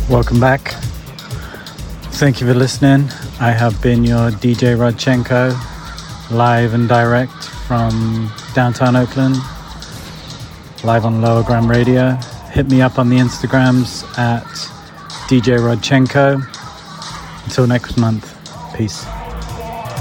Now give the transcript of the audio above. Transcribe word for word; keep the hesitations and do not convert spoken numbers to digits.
Welcome back. Thank you for listening. I have been your D J Rodchenko, live and direct from downtown Oakland, live on Lower Gram Radio. Hit me up on the Instagrams at D J Rodchenko. Until next month, peace.